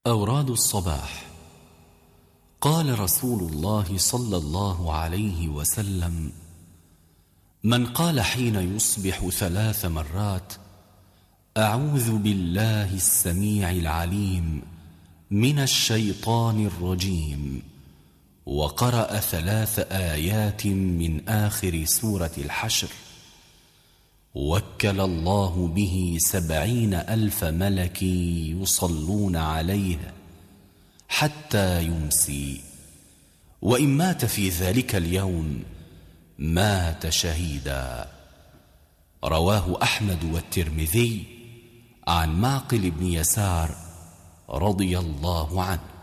أوراد الصباح. قال رسول الله صلى الله عليه وسلم: من قال حين يصبح 3 مرات: أعوذ بالله السميع العليم من الشيطان الرجيم، وقرأ 3 آيات من آخر سورة الحشر، وكل الله به 70,000 ملك يصلون عليه حتى يمسي، وإن مات في ذلك اليوم مات شهيدا. رواه أحمد والترمذي عن معقل بن يسار رضي الله عنه.